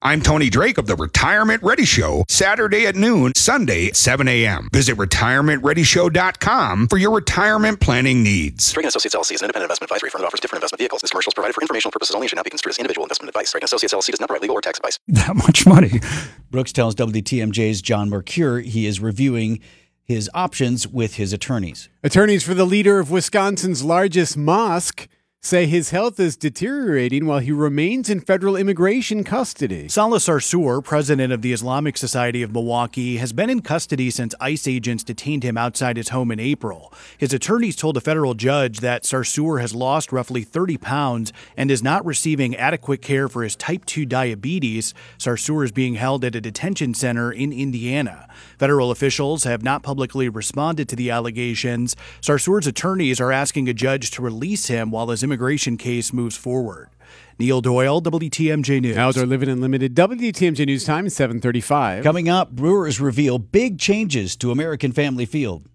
I'm Tony Drake of the Retirement Ready Show, Saturday at noon, Sunday at 7 a.m. Visit retirementreadyshow.com for your retirement planning needs. Drake & Associates LLC is an independent investment advisory firm that offers different investment vehicles. This commercial is provided for informational purposes only and should not be construed as individual investment advice. Drake & Associates LLC does not provide legal or tax advice. That much money. Brooks tells WTMJ's John Mercure he is reviewing his options with his attorneys. Attorneys for the leader of Wisconsin's largest mosque say his health is deteriorating while he remains in federal immigration custody. Salah Sarsour, president of the Islamic Society of Milwaukee, has been in custody since ICE agents detained him outside his home in April. His attorneys told a federal judge that Sarsour has lost roughly 30 pounds and is not receiving adequate care for his type 2 diabetes. Sarsour is being held at a detention center in Indiana. Federal officials have not publicly responded to the allegations. Sarsour's attorneys are asking a judge to release him while his immigration case moves forward. Neil Doyle, WTMJ News. Outdoor Living Unlimited, WTMJ News time, 7:35. Coming up, Brewers reveal big changes to American Family Field.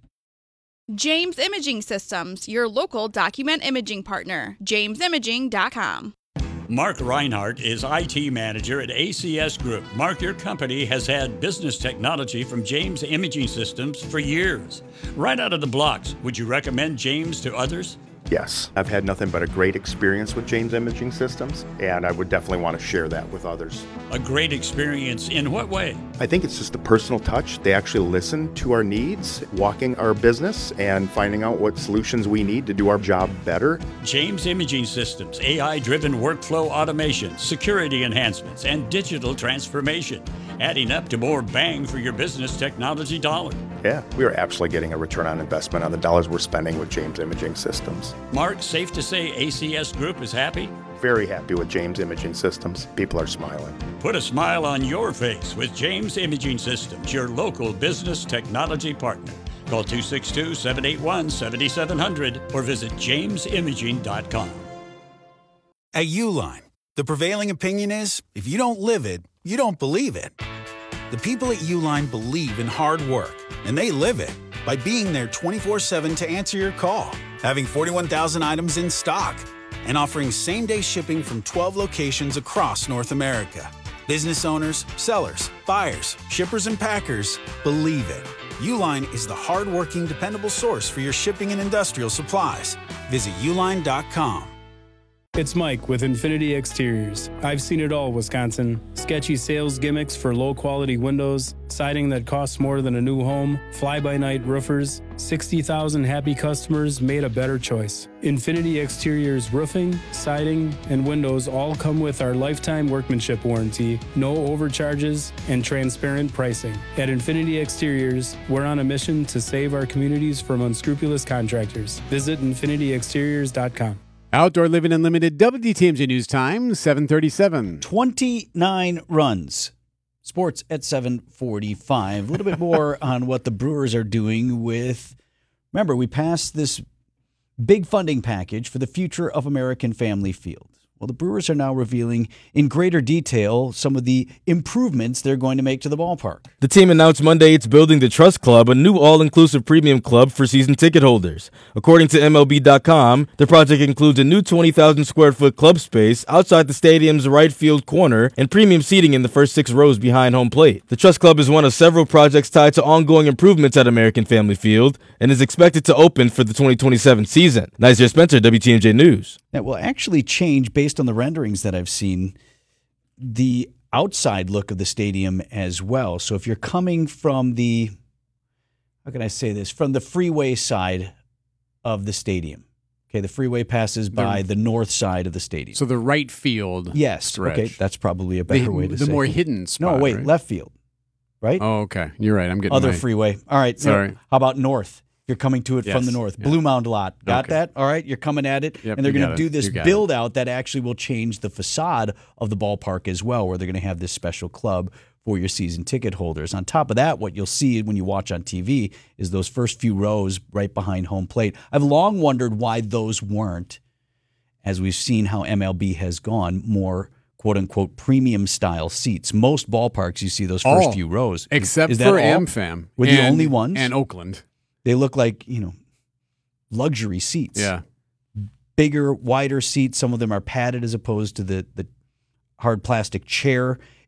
James Imaging Systems, your local document imaging partner. JamesImaging.com. Mark Reinhardt is IT manager at ACS Group. Mark, your company has had business technology from James Imaging Systems for years. Right out of the blocks, would you recommend James to others? Yes, I've had nothing but a great experience with James Imaging Systems, and I would definitely want to share that with others. A great experience in what way? I think it's just a personal touch. They actually listen to our needs, walking our business, and finding out what solutions we need to do our job better. James Imaging Systems, AI-driven workflow automation, security enhancements, and digital transformation, adding up to more bang for your business technology dollar. Yeah, we are absolutely getting a return on investment on the dollars we're spending with James Imaging Systems. Mark, safe to say ACS Group is happy? Very happy with James Imaging Systems. People are smiling. Put a smile on your face with James Imaging Systems, your local business technology partner. Call 262-781-7700 or visit jamesimaging.com. At Uline, the prevailing opinion is, if you don't live it, you don't believe it. The people at Uline believe in hard work, and they live it by being there 24/7 to answer your call, having 41,000 items in stock, and offering same-day shipping from 12 locations across North America. Business owners, sellers, buyers, shippers, and packers believe it. Uline is the hard-working, dependable source for your shipping and industrial supplies. Visit uline.com. It's Mike with Infinity Exteriors. I've seen it all, Wisconsin. Sketchy sales gimmicks for low-quality windows, siding that costs more than a new home, fly-by-night roofers. 60,000 happy customers made a better choice. Infinity Exteriors roofing, siding, and windows all come with our lifetime workmanship warranty, no overcharges, and transparent pricing. At Infinity Exteriors, we're on a mission to save our communities from unscrupulous contractors. Visit infinityexteriors.com. Outdoor Living Unlimited, WTMJ News time, 7:37. 29 runs. Sports at 7:45. A little bit more on what the Brewers are doing with, remember, we passed this big funding package for the future of American Family Field. Well, the Brewers are now revealing in greater detail some of the improvements they're going to make to the ballpark. The team announced Monday it's building the Trust Club, a new all-inclusive premium club for season ticket holders. According to MLB.com, the project includes a new 20,000-square-foot club space outside the stadium's right field corner and premium seating in the first 6 rows behind home plate. The Trust Club is one of several projects tied to ongoing improvements at American Family Field and is expected to open for the 2027 season. Nazir Spencer, WTMJ News. That will actually change, based on the renderings that I've seen, the outside look of the stadium as well. So if you're coming from the, how can I say this, from the freeway side of the stadium, okay, the freeway passes by the north side of the stadium. So the right field. Yes, stretch. Okay, that's probably a better way to say it. The more hidden spot. No, wait, right? left field, right? Oh, okay. You're right. I'm getting other freeway. All right. Sorry. How about north? You're coming to it from the north. Yeah. Blue Mound lot. Got Okay. that? All right. You're coming at it. Yep, and they're you going got to do it. this You got build out that actually will change the facade of the ballpark as well, where they're going to have this special club for your season ticket holders. On top of that, what you'll see when you watch on TV is those first few rows right behind home plate. I've long wondered why those weren't, as we've seen how MLB has gone, more quote-unquote premium-style seats. Most ballparks, you see those first few rows. Except is that for all? AmFam. We're the only ones? And Oakland. They look like, luxury seats. Yeah. Bigger, wider seats. Some of them are padded as opposed to the hard plastic chair.